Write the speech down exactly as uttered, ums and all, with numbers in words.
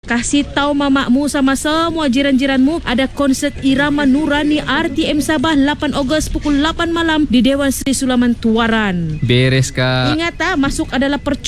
kasih tahu mamakmu sama semua jiran-jiranmu ada konsert Irama Nurani R T M Sabah lapan Ogos pukul lapan malam di Dewan Sri Sulaman Tuaran. Beres, Kak. Ingat ah, masuk adalah percuma.